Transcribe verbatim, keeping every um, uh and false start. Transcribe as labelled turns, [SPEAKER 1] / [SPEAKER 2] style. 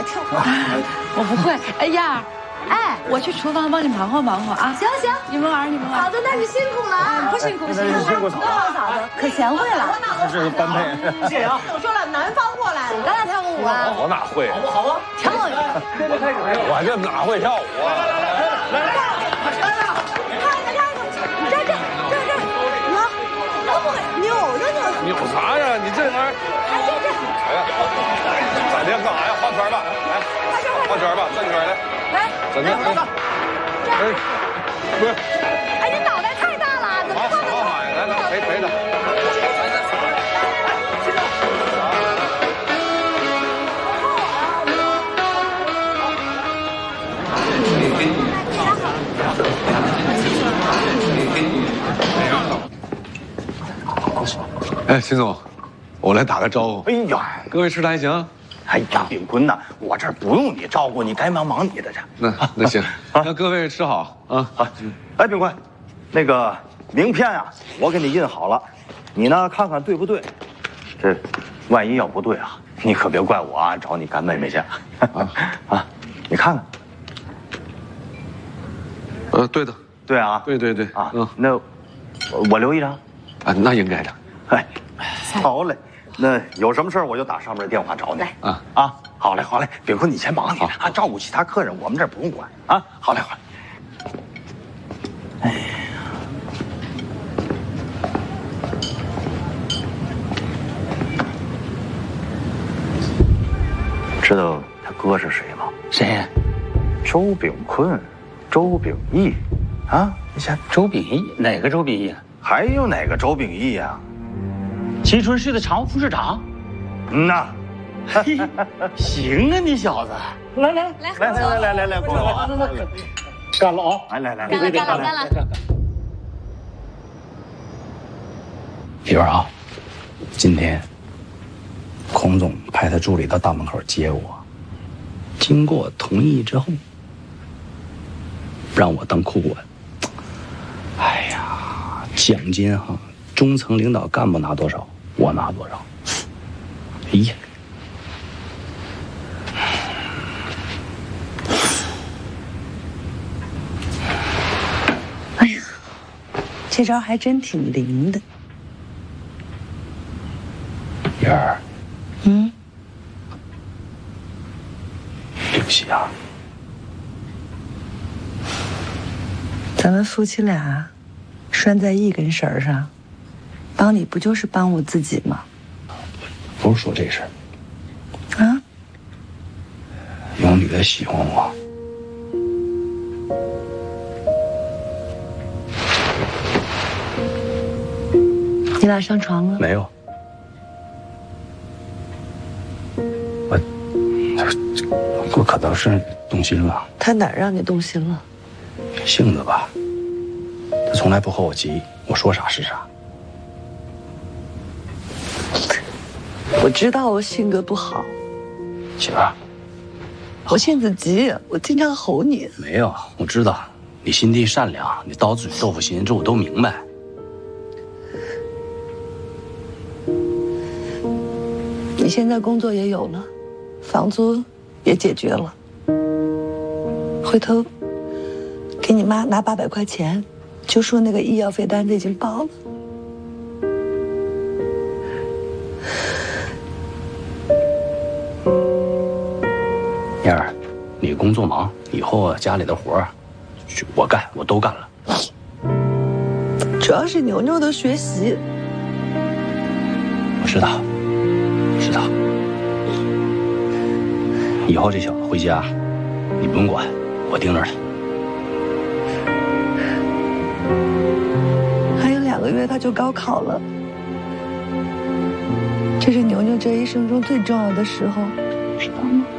[SPEAKER 1] 跳。
[SPEAKER 2] 我不会。哎呀，哎，我去厨房帮你忙活忙活啊。
[SPEAKER 1] 行行，
[SPEAKER 2] 你们玩你们玩。
[SPEAKER 1] 嫂子，那你辛苦了啊！
[SPEAKER 2] 不辛苦不辛苦，
[SPEAKER 3] 辛苦嫂子，
[SPEAKER 1] 嫂子可贤惠了。
[SPEAKER 3] 这是般配。
[SPEAKER 4] 谢谢啊！
[SPEAKER 1] 我说了，南方过来，咱俩跳个舞啊！
[SPEAKER 3] 我哪会？
[SPEAKER 4] 好不好啊？
[SPEAKER 1] 跳一个。
[SPEAKER 4] 现在开始。
[SPEAKER 3] 我这哪会跳舞啊？来来来来来来！
[SPEAKER 1] 看一个看一个，你这这这这，扭，都不会扭着扭。
[SPEAKER 3] 扭啥呀？你这玩意儿。
[SPEAKER 1] 哎这这。
[SPEAKER 3] 哎呀，咋的？干啥呀？画圈吧，来，画圈吧，转圈来。
[SPEAKER 1] 来，
[SPEAKER 3] 转圈。哎，不是。
[SPEAKER 1] 哎，你脑袋太大了，怎么
[SPEAKER 3] 好，
[SPEAKER 1] 转的？
[SPEAKER 3] 好好，来来陪陪他。哎，秦总，我来打个招呼。
[SPEAKER 5] 哎呀，
[SPEAKER 3] 各位吃的还行？
[SPEAKER 5] 哎呀，炳坤呐，我这儿不用你照顾，你该忙忙你的去。
[SPEAKER 3] 那那行，那各位吃好啊。
[SPEAKER 5] 好，哎，炳坤，那个名片啊，我给你印好了，你呢看看对不对？这万一要不对啊，你可别怪我啊，找你干妹妹去。啊啊，你看看。
[SPEAKER 3] 呃，对的，
[SPEAKER 5] 对啊，
[SPEAKER 3] 对对对
[SPEAKER 5] 啊，
[SPEAKER 3] 嗯，
[SPEAKER 5] 那我留一张。
[SPEAKER 3] 啊，那应该的。
[SPEAKER 5] 哎，好嘞，那有什么事儿我就打上面的电话找你。
[SPEAKER 3] 啊
[SPEAKER 5] 啊，好嘞好嘞，炳坤你先忙你的啊，照顾其他客人，我们这儿不用管啊。好嘞好嘞。哎呀，知道他哥是谁吗？
[SPEAKER 4] 谁呀？
[SPEAKER 5] 周炳坤，周炳义，啊，你想
[SPEAKER 4] 周秉义？哪个周秉义啊？
[SPEAKER 5] 还有哪个周炳义呀？
[SPEAKER 4] 蕲春市的常务副市长。
[SPEAKER 5] 嗯呐。
[SPEAKER 4] 嘿，行啊，你小子！来来
[SPEAKER 1] 来
[SPEAKER 5] 来来来来来来，过来，
[SPEAKER 4] 干了啊！
[SPEAKER 5] 来来来，
[SPEAKER 1] 干了干了干了。
[SPEAKER 6] 媳妇儿啊，今天孔总派他助理到大门口接我，经过同意之后，让我当库管。哎呀，奖金哈，中层领导干部拿多少，我拿多少。哎呀，
[SPEAKER 7] 哎呀，这招还真挺灵的。
[SPEAKER 6] 燕儿，
[SPEAKER 7] 嗯，
[SPEAKER 6] 对不起啊，
[SPEAKER 7] 咱们夫妻俩拴在一根绳上，帮你不就是帮我自己吗？
[SPEAKER 6] 不是说这事儿，
[SPEAKER 7] 啊？
[SPEAKER 6] 有女的喜欢我，
[SPEAKER 7] 你俩上床了？
[SPEAKER 6] 没有。我，我可倒是动心了。
[SPEAKER 7] 他哪儿让你动心了？
[SPEAKER 6] 性子吧，他从来不和我急，我说啥是啥。
[SPEAKER 7] 我知道我性格不好，
[SPEAKER 6] 媳妇儿，
[SPEAKER 7] 我性子急，我经常吼你。
[SPEAKER 6] 没有，我知道你心地善良，你刀子嘴豆腐心，这我都明白。
[SPEAKER 7] 你现在工作也有了，房租也解决了，回头给你妈拿八百块钱，就说那个医药费单子已经报了。
[SPEAKER 6] 燕儿，你工作忙，以后啊家里的活儿我干，我都干了。
[SPEAKER 7] 主要是牛牛的学习。
[SPEAKER 6] 我知道，我知道。以后这小子回家，你不用管，我盯着他。
[SPEAKER 7] 还有两个月他就高考了，这是牛牛这一生中最重要的时候，知道吗？